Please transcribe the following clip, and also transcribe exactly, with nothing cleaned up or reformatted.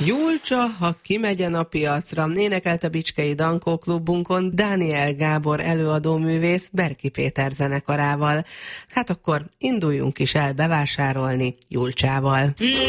Julcsa, ha kimegyen a piacra, énekelt a Bicskei Dankó klubunkon Dániel Gábor előadóművész Berki Péter zenekarával. Hát akkor induljunk is el bevásárolni Julcsával.